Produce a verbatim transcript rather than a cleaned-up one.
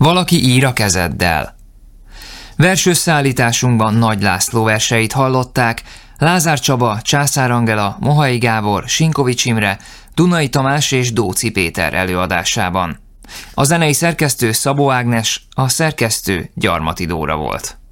Valaki ír a kezeddel. Versösszeállításunkban Nagy László verseit hallották, Lázár Csaba, Császár Angela, Mohai Gábor, Sinkovics Imre, Dunai Tamás és Dóczy Péter előadásában. A zenei szerkesztő Szabó Ágnes, a szerkesztő Gyarmati Dóra volt.